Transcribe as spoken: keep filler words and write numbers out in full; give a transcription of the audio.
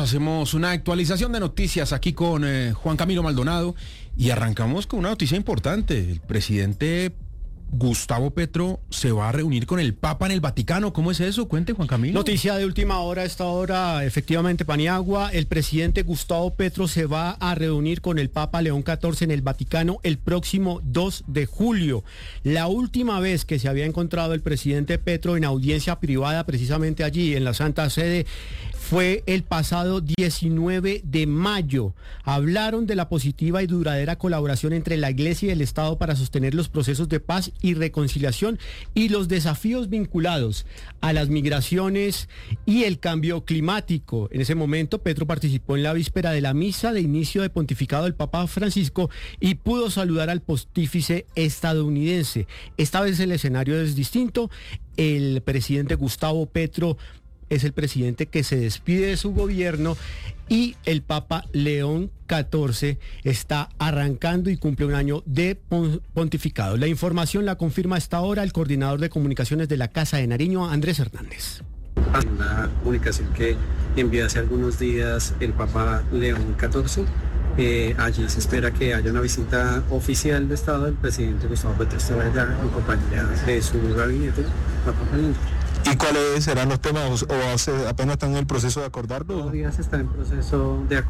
Hacemos una actualización de noticias aquí con eh, Juan Camilo Maldonado y arrancamos con una noticia importante. El presidente Gustavo Petro se va a reunir con el Papa en el Vaticano. ¿Cómo es eso? Cuente, Juan Camilo. Noticia de última hora, a esta hora, efectivamente, Paniagua, el presidente Gustavo Petro se va a reunir con el Papa León catorce en el Vaticano el próximo dos de julio. La última vez que se había encontrado el presidente Petro en audiencia privada, precisamente allí en la Santa Sede, fue el pasado diecinueve de mayo. Hablaron de la positiva y duradera colaboración entre la Iglesia y el Estado para sostener los procesos de paz y reconciliación y los desafíos vinculados a las migraciones y el cambio climático. En ese momento, Petro participó en la víspera de la misa de inicio de pontificado del Papa Francisco y pudo saludar al pontífice estadounidense. Esta vez el escenario es distinto. El presidente Gustavo Petro es el presidente que se despide de su gobierno y el Papa León catorce está arrancando y cumple un año de pontificado. La información la confirma a esta hora el coordinador de comunicaciones de la Casa de Nariño, Andrés Hernández. Una comunicación que envió hace algunos días el Papa León catorce. Eh, allí se espera que haya una visita oficial de Estado del presidente Gustavo Petro allá en compañía de su gabinete, Papa León. ¿Y cuáles serán los temas o, o apenas están en el proceso de acordarlo? Todavía se está en proceso de acuerdo.